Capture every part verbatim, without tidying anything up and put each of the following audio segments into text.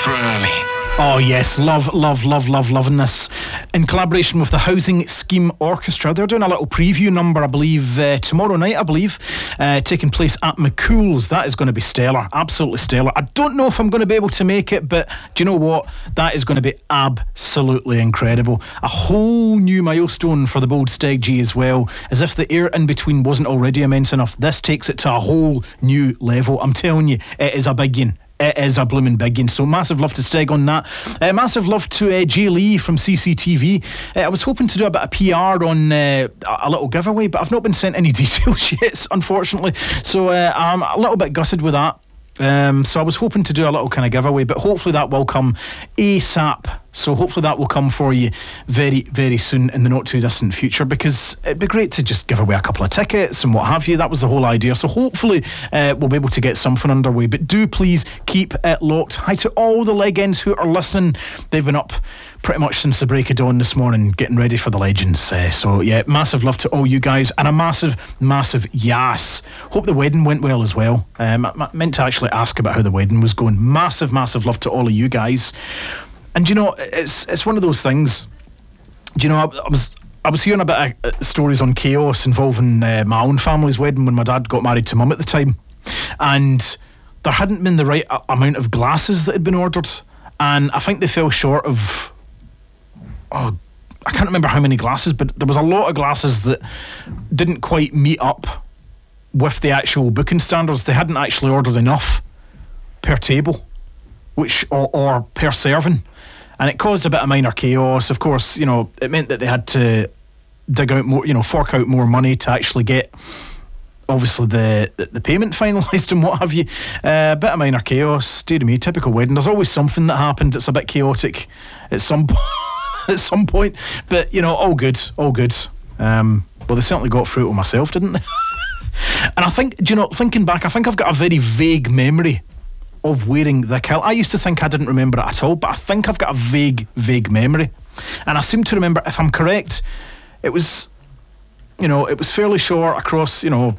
through me. Oh yes, love, love, love, love, loving this. In collaboration with the Housing Scheme Orchestra, they're doing a little preview number, I believe, uh, tomorrow night, I believe, uh, taking place at McCool's. That is going to be stellar, absolutely stellar. I don't know if I'm going to be able to make it, but do you know what? That is going to be absolutely incredible. A whole new milestone for the Bold Steg G as well. As if the air in between wasn't already immense enough, this takes it to a whole new level. I'm telling you, it is a big one. It is a blooming big one. So massive love to Steg on that. Uh, massive love to uh, Jay Lee from C C T V. Uh, I was hoping to do a bit of P R on uh, a little giveaway, but I've not been sent any details yet, unfortunately. So uh, I'm a little bit gutted with that. Um, so I was hoping to do a little kind of giveaway, but hopefully that will come ASAP. So hopefully that will come for you very, very soon in the not too distant future, because it'd be great to just give away a couple of tickets and what have you. That was the whole idea. So hopefully uh, we'll be able to get something underway. But do please keep it locked. Hi to all the legends who are listening. They've been up pretty much since the break of dawn this morning getting ready for the Legends. Uh, so yeah, massive love to all you guys, and a massive, massive yes. Hope the wedding went well as well. Um, I meant to actually ask about how the wedding was going. Massive, massive love to all of you guys. And you know, it's it's one of those things. Do you know, I, I was I was hearing a bit of uh, stories on chaos involving uh, my own family's wedding when my dad got married to mum at the time, and there hadn't been the right a- amount of glasses that had been ordered, and I think they fell short of. Oh, I can't remember how many glasses, but there was a lot of glasses that didn't quite meet up with the actual booking standards. They hadn't actually ordered enough per table, which or, or per serving. And it caused a bit of minor chaos. Of course, you know, it meant that they had to dig out more, you know, fork out more money to actually get, obviously, the the payment finalised and what have you. Uh, a bit of minor chaos. Dear me, typical wedding. There's always something that happened that's a bit chaotic at some at some point. But, you know, all good, all good. Um, well, they certainly got through it with myself, didn't they? And I think, do you know, thinking back, I think I've got a very vague memory of wearing the kilt. I used to think I didn't remember it at all, but I think I've got a vague, vague memory. And I seem to remember, if I'm correct, it was, you know, it was fairly short across, you know,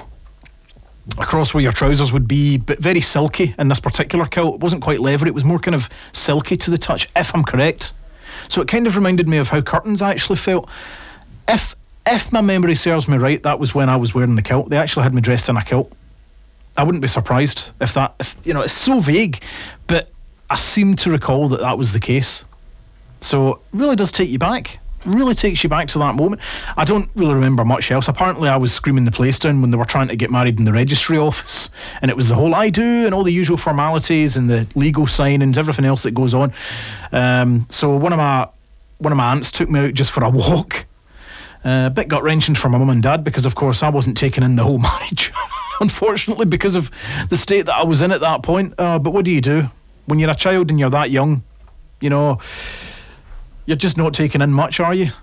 across where your trousers would be, but very silky in this particular kilt. It wasn't quite leather, it was more kind of silky to the touch, if I'm correct. So it kind of reminded me of how curtains actually felt. If if my memory serves me right, that was when I was wearing the kilt. They actually had me dressed in a kilt. I wouldn't be surprised if that, if you know, it's so vague, but I seem to recall that that was the case. So it really does take you back. Really takes you back to that moment. I don't really remember much else. Apparently I was screaming the place down when they were trying to get married in the registry office, and it was the whole I do and all the usual formalities and the legal signings, everything else that goes on. Um, so one of my one of my aunts took me out just for a walk. Uh, a bit gut-wrenching for my mum and dad, because of course I wasn't taking in the whole marriage, unfortunately, because of the state that I was in at that point. Uh, but what do you do when you're a child and you're that young? You know, you're just not taking in much, are you?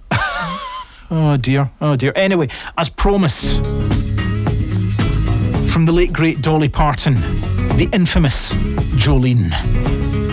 Oh dear, oh dear. Anyway, as promised, from the late great Dolly Parton, the infamous Jolene.